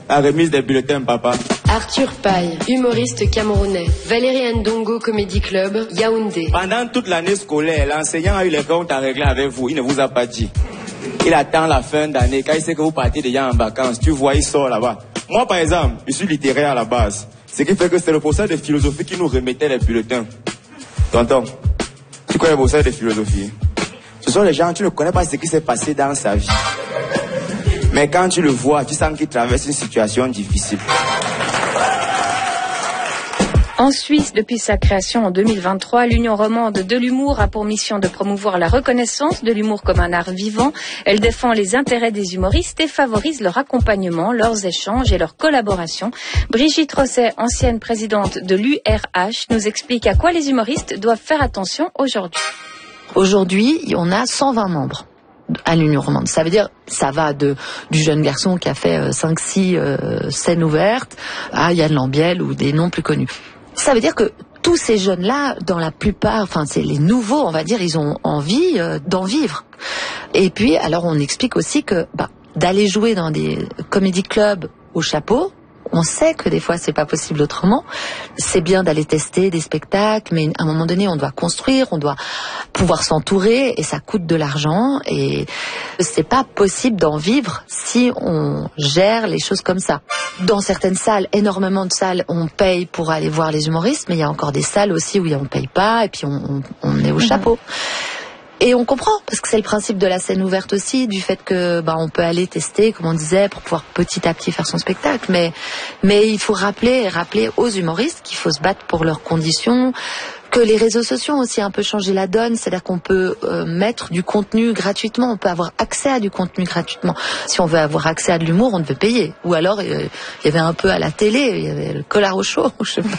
La remise des bulletins, papa. Arthur Paille, humoriste camerounais. Valérie Ndongo Comedy Club, Yaoundé. Pendant toute l'année scolaire, l'enseignant a eu les comptes à régler avec vous. Il ne vous a pas dit. Il attend la fin d'année. Quand il sait que vous partez déjà en vacances, tu vois, il sort là-bas. Moi, par exemple, je suis littéraire à la base. Ce qui fait que c'est le professeur de philosophie qui nous remettait les bulletins. Tonton, tu connais le professeur de philosophie? Ce sont les gens, tu ne connais pas ce qui s'est passé dans sa vie. Mais quand tu le vois, tu sens qu'il traverse une situation difficile. En Suisse, depuis sa création en 2023, l'Union romande de l'humour a pour mission de promouvoir la reconnaissance de l'humour comme un art vivant. Elle défend les intérêts des humoristes et favorise leur accompagnement, leurs échanges et leur collaboration. Brigitte Rosset, ancienne présidente de l'URH, nous explique à quoi les humoristes doivent faire attention aujourd'hui. Aujourd'hui, on a 120 membres à l'Union romande. Ça veut dire, ça va du jeune garçon qui a fait 5-6 scènes ouvertes à Yann Lambiel ou des noms plus connus. Ça veut dire que tous ces jeunes-là, dans la plupart, enfin c'est les nouveaux, on va dire, ils ont envie d'en vivre. Et puis, alors on explique aussi que d'aller jouer dans des comédie clubs au chapeau, on sait que des fois c'est pas possible autrement. C'est bien d'aller tester des spectacles, mais à un moment donné on doit construire, on doit pouvoir s'entourer et ça coûte de l'argent et c'est pas possible d'en vivre si on gère les choses comme ça. Dans certaines salles, énormément de salles, on paye pour aller voir les humoristes, mais il y a encore des salles aussi où on paye pas et puis on est au chapeau. Et on comprend, parce que c'est le principe de la scène ouverte aussi, du fait que on peut aller tester, comme on disait, pour pouvoir petit à petit faire son spectacle. Mais il faut rappeler aux humoristes qu'il faut se battre pour leurs conditions, que les réseaux sociaux ont aussi un peu changé la donne, c'est-à-dire qu'on peut mettre du contenu gratuitement, on peut avoir accès à du contenu gratuitement. Si on veut avoir accès à de l'humour, on devait payer. Ou alors, il y avait un peu à la télé, il y avait le collard au chaud, je sais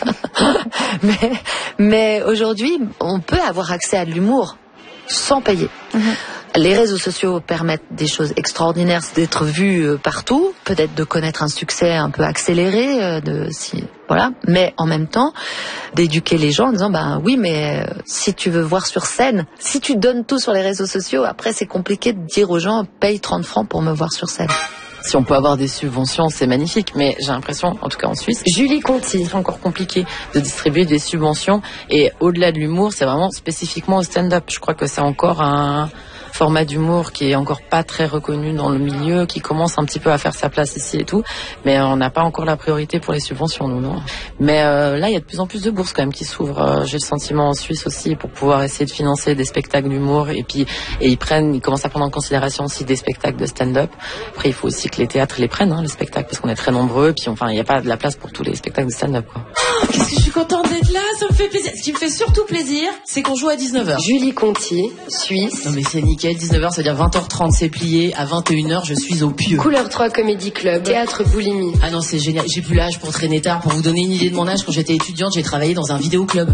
pas. mais aujourd'hui, on peut avoir accès à de l'humour sans payer. Les réseaux sociaux permettent des choses extraordinaires, c'est d'être vu partout, peut-être de connaître un succès un peu accéléré, voilà. Mais en même temps, d'éduquer les gens en disant oui, mais si tu veux voir sur scène, si tu donnes tout sur les réseaux sociaux, après c'est compliqué de dire aux gens paye 30 francs pour me voir sur scène. Si on peut avoir des subventions, c'est magnifique, mais j'ai l'impression, en tout cas en Suisse, Julie Conti, c'est encore compliqué de distribuer des subventions. Et au-delà de l'humour, c'est vraiment spécifiquement au stand-up. Je crois que c'est encore un format d'humour qui est encore pas très reconnu dans le milieu, qui commence un petit peu à faire sa place ici et tout, mais on n'a pas encore la priorité pour les subventions, nous, non. Mais là, il y a de plus en plus de bourses quand même qui s'ouvrent. J'ai le sentiment en Suisse aussi pour pouvoir essayer de financer des spectacles d'humour et ils commencent à prendre en considération aussi des spectacles de stand-up. Après, il faut aussi que les théâtres les prennent, les spectacles, parce qu'on est très nombreux, puis il n'y a pas de la place pour tous les spectacles de stand-up, quoi. Qu'est-ce que je suis contente d'être là, ça me fait plaisir. Ce qui me fait surtout plaisir, c'est qu'on joue à 19h. Julie Conti, Suisse. Non mais c'est nickel, 19h, ça veut dire 20h30 c'est plié, à 21h je suis au pieu. Couleur 3 Comedy Club, Théâtre Boulimie. Ah non, c'est génial, j'ai plus l'âge pour traîner tard. Pour vous donner une idée de mon âge, quand j'étais étudiante, j'ai travaillé dans un vidéoclub.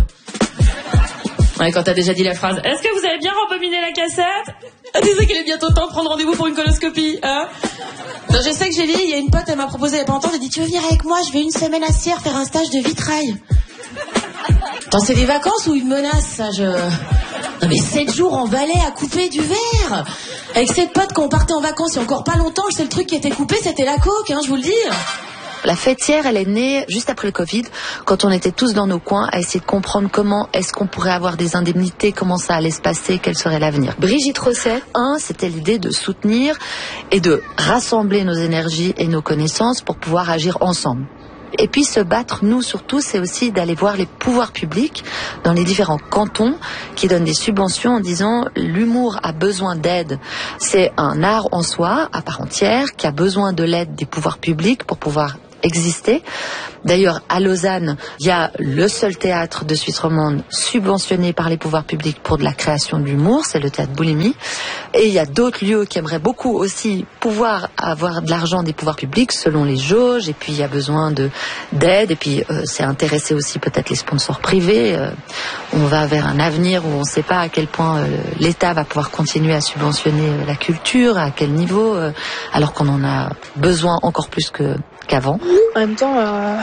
Ouais, quand t'as déjà dit la phrase « Est-ce que vous avez bien rembobiné la cassette ?» Tu sais qu'il est bientôt temps de prendre rendez-vous pour une coloscopie, hein? Non, je sais que j'ai dit, il y a une pote, elle m'a proposé il y a pas longtemps, elle a dit « Tu veux venir avec moi, je vais une semaine à Sierre faire un stage de vitrail. » Attends, c'est des vacances ou une menace, ça, Non mais 7 jours en balai à couper du verre. Avec cette pote, quand on partait en vacances il y a encore pas longtemps, le seul truc qui était coupé, c'était la coke, je vous le dis. La fêtière, elle est née juste après le Covid, quand on était tous dans nos coins à essayer de comprendre comment est-ce qu'on pourrait avoir des indemnités, comment ça allait se passer, quel serait l'avenir. Brigitte Rosset. C'était l'idée de soutenir et de rassembler nos énergies et nos connaissances pour pouvoir agir ensemble. Et puis se battre, nous surtout, c'est aussi d'aller voir les pouvoirs publics dans les différents cantons qui donnent des subventions en disant l'humour a besoin d'aide. C'est un art en soi, à part entière, qui a besoin de l'aide des pouvoirs publics pour pouvoir exister. D'ailleurs, à Lausanne, il y a le seul théâtre de Suisse romande subventionné par les pouvoirs publics pour de la création de l'humour, c'est le théâtre Boulimie. Et il y a d'autres lieux qui aimeraient beaucoup aussi pouvoir avoir de l'argent des pouvoirs publics selon les jauges. Et puis, il y a besoin d'aide. Et puis, c'est intéresser aussi peut-être les sponsors privés. On va vers un avenir où on ne sait pas à quel point l'État va pouvoir continuer à subventionner la culture, à quel niveau, alors qu'on en a besoin encore plus qu'avant. En même temps,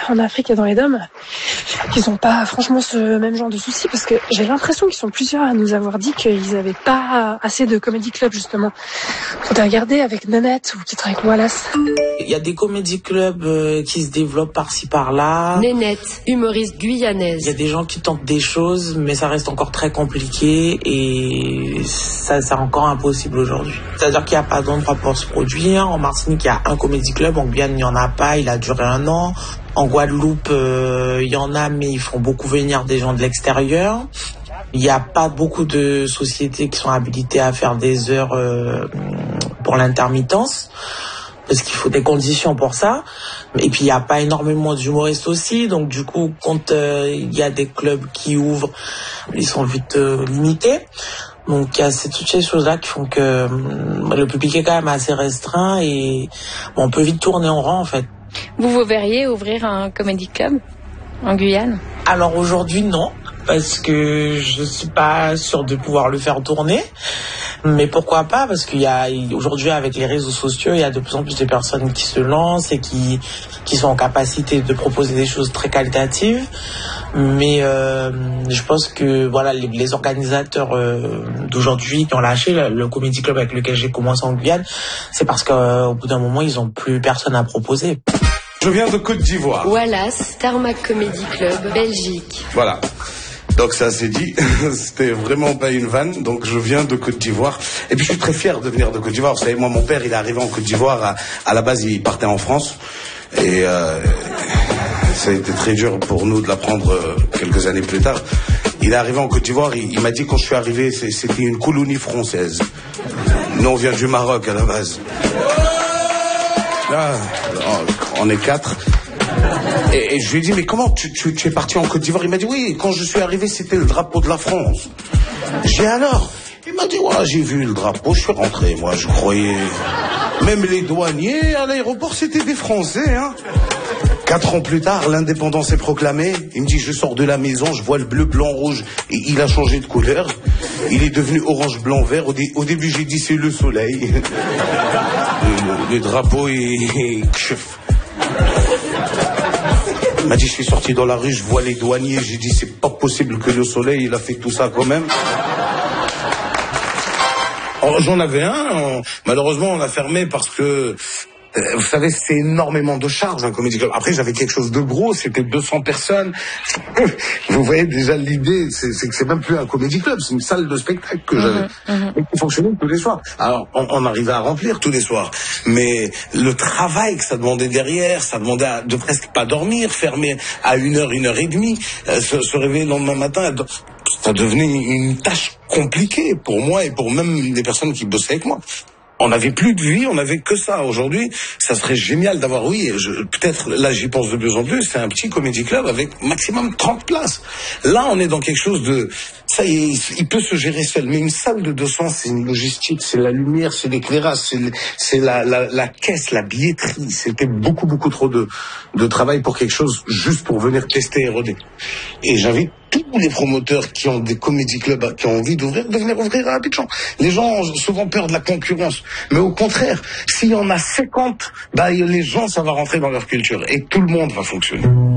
en Afrique et dans les DOM, qu'ils ont pas franchement ce même genre de soucis, parce que j'ai l'impression qu'ils sont plusieurs à nous avoir dit qu'ils avaient pas assez de comédie club justement. Quand t'as regardé avec Nanette ou qui travaille avec Wallace. Il y a des comédie clubs qui se développent par-ci par-là. Nénette, humoriste guyanaise. Il y a des gens qui tentent des choses, mais ça reste encore très compliqué et ça c'est encore impossible aujourd'hui. C'est-à-dire qu'il n'y a pas d'endroit pour se produire. En Martinique, il y a un comédie club. En Guyane, il n'y en a pas. Il a duré 1 an. En Guadeloupe, il y en a, mais ils font beaucoup venir des gens de l'extérieur. Il n'y a pas beaucoup de sociétés qui sont habilitées à faire des heures pour l'intermittence, parce qu'il faut des conditions pour ça. Et puis il n'y a pas énormément d'humoristes aussi, donc du coup quand il y a des clubs qui ouvrent, ils sont vite limités. Donc il y a toutes ces choses-là qui font que le public est quand même assez restreint et on peut vite tourner en rond en fait. Vous verriez ouvrir un comedy club en Guyane? Alors aujourd'hui non, parce que je suis pas sûr de pouvoir le faire tourner. Mais pourquoi pas, parce qu'il y a aujourd'hui avec les réseaux sociaux, il y a de plus en plus de personnes qui se lancent et qui sont en capacité de proposer des choses très qualitatives. Mais je pense que voilà, les organisateurs d'aujourd'hui qui ont lâché le comedy club avec lequel j'ai commencé en Guyane, c'est parce qu'au bout d'un moment ils ont plus personne à proposer. Je viens de Côte d'Ivoire. Wallace, Tarmac Comedy Club, Belgique. Voilà. Donc ça c'est dit, c'était vraiment pas une vanne, donc je viens de Côte d'Ivoire. Et puis je suis très fier de venir de Côte d'Ivoire. Vous savez, moi mon père il est arrivé en Côte d'Ivoire, à la base il partait en France. Et ça a été très dur pour nous de l'apprendre quelques années plus tard. Il est arrivé en Côte d'Ivoire, il m'a dit quand je suis arrivé, c'était une colonie française. Nous on vient du Maroc à la base. Là, on est 4. Et je lui ai dit, mais comment tu es parti en Côte d'Ivoire? Il m'a dit, oui, quand je suis arrivé, c'était le drapeau de la France. J'ai dit, alors? Il m'a dit, ouais, j'ai vu le drapeau, je suis rentré, moi, je croyais. Même les douaniers à l'aéroport, c'était des Français, hein. 4 ans plus tard, l'indépendance est proclamée. Il me dit, je sors de la maison, je vois le bleu, blanc, rouge. Et il a changé de couleur. Il est devenu orange, blanc, vert. Au début, j'ai dit, c'est le soleil. Le drapeau est... Il m'a dit, je suis sorti dans la rue, je vois les douaniers. J'ai dit, c'est pas possible que le soleil, il a fait tout ça quand même. J'en avais un. Malheureusement, on a fermé parce que... Vous savez, c'est énormément de charges, un comédie club. Après, j'avais quelque chose de gros, c'était 200 personnes. Vous voyez déjà l'idée, c'est que c'est même plus un comédie club, c'est une salle de spectacle que j'avais. Et qui fonctionnait tous les soirs. Alors, on arrivait à remplir tous les soirs. Mais le travail que ça demandait derrière, ça demandait de presque pas dormir, fermer à 1h, 1h30, se réveiller le lendemain matin, ça devenait une tâche compliquée pour moi et pour même les personnes qui bossaient avec moi. On n'avait plus de vie, on n'avait que ça. Aujourd'hui, ça serait génial d'avoir, oui, peut-être, là j'y pense de plus en plus, c'est un petit comédie club avec maximum 30 places. Là, on est dans quelque chose de... Ça y est, il peut se gérer seul. Mais une salle de 200, c'est une logistique, c'est la lumière, c'est l'éclairage, c'est la caisse, la billetterie. C'était beaucoup trop de travail pour quelque chose, juste pour venir tester et roder. Et j'invite tous les promoteurs qui ont des comédie clubs, qui ont envie d'ouvrir, de venir ouvrir à Abidjan. Les gens ont souvent peur de la concurrence. Mais au contraire, s'il y en a 50, les gens, ça va rentrer dans leur culture. Et tout le monde va fonctionner.